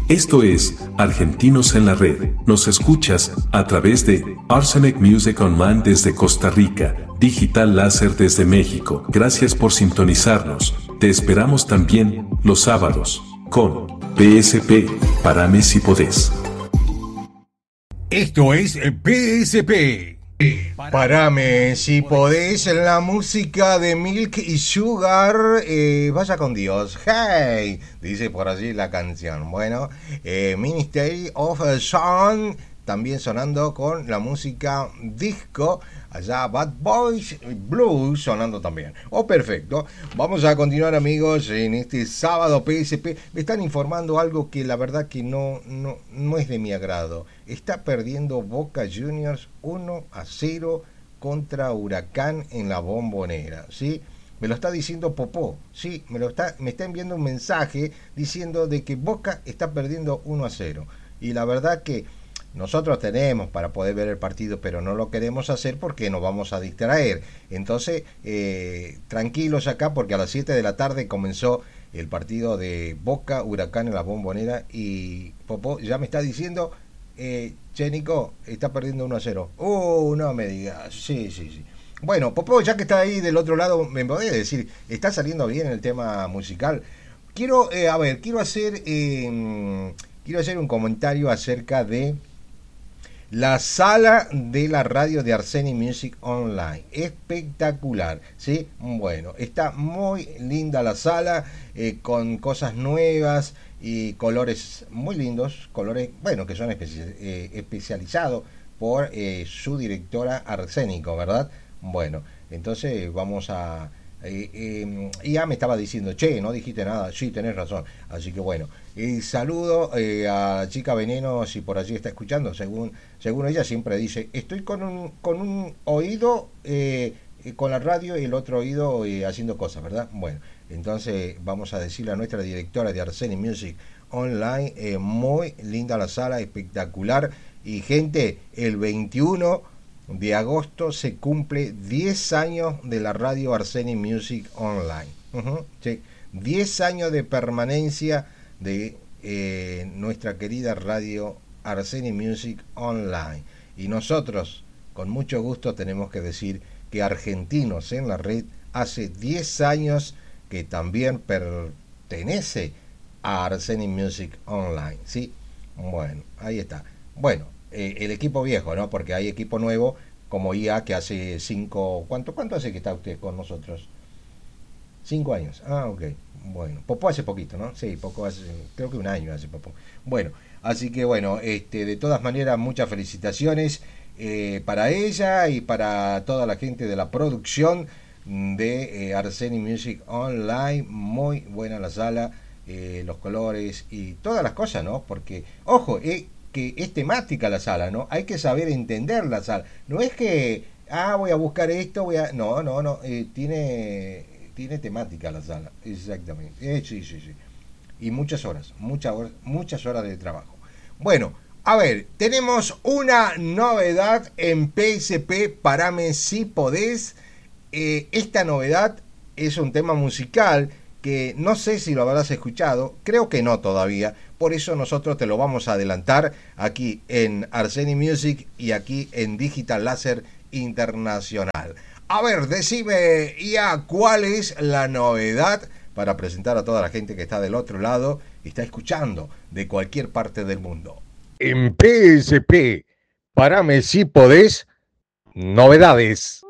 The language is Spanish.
Esto es Argentinos en la Red. Nos escuchas a través de Arsenic Music Online desde Costa Rica, Digital Láser desde México. Gracias por sintonizarnos. Te esperamos también los sábados con PSP. Parame si podés. Esto es PSP. Parame si podés, la música de Milk y Sugar. Vaya con Dios. Hey, dice por allí la canción. Bueno, Ministry of Sound también sonando con la música disco. Allá Bad Boys Blues sonando también. Perfecto. Vamos a continuar, amigos, en este sábado PSP. Me están informando algo que la verdad que no es de mi agrado. Está perdiendo Boca Juniors 1-0 contra Huracán en la Bombonera, ¿sí? Me lo está diciendo Popó, sí, me está enviando un mensaje diciendo de que Boca está perdiendo 1-0. Y la verdad que nosotros tenemos para poder ver el partido, pero no lo queremos hacer porque nos vamos a distraer. Entonces, tranquilos acá, porque a las 7 de la tarde comenzó el partido de Boca Huracán en la Bombonera y Popó ya me está diciendo, che, Nico, está perdiendo 1-0. No me digas, sí. Bueno, Popó, ya que está ahí del otro lado, me podés decir, ¿está saliendo bien el tema musical? Quiero hacer un comentario acerca de la sala de la radio de Arsenic Music Online. Espectacular, ¿sí? Bueno, está muy linda la sala, con cosas nuevas y colores muy lindos, colores, bueno, que son especializados por su directora Arsénico, ¿verdad? Bueno, entonces vamos a... y ya me estaba diciendo, che, no dijiste nada. Sí, tenés razón. Así que bueno, saludo a Chica Veneno, si por allí está escuchando. Según ella siempre dice, estoy con un oído con la radio y el otro oído haciendo cosas, ¿verdad? Bueno, entonces vamos a decirle a nuestra directora de Arsenic Music Online, muy linda la sala, espectacular. Y gente, el 21 de agosto se cumple 10 años de la radio Arsenic Music Online. Sí, 10 años de permanencia de nuestra querida radio Arsenic Music Online. Y nosotros, con mucho gusto, tenemos que decir que Argentinos en la Red hace 10 años que también pertenece a Arsenic Music Online. ¿Sí? Bueno, ahí está. Bueno, el equipo viejo, ¿no? Porque hay equipo nuevo como IA que hace 5... ¿Cuánto hace que está usted con nosotros? 5 años. Ok. Bueno, Popó hace poquito, ¿no? Sí, Popó hace, creo que un año hace Popó. Bueno, así que bueno, de todas maneras, muchas felicitaciones para ella y para toda la gente de la producción de Arsenic Music Online. Muy buena la sala, los colores y todas las cosas, ¿no? Porque, ojo, que es temática la sala, ¿no? Hay que saber entender la sala. No es que, voy a buscar esto, no, tiene temática la sala, exactamente. Sí. Y muchas horas de trabajo. Bueno, a ver, tenemos una novedad en PSP, Parame si podés. Esta novedad es un tema musical que no sé si lo habrás escuchado, creo que no todavía, por eso nosotros te lo vamos a adelantar aquí en Arsenic Music y aquí en Digital Láser Internacional. A ver, decime ya cuál es la novedad para presentar a toda la gente que está del otro lado y está escuchando de cualquier parte del mundo. En PSP, Parame si podés, novedades.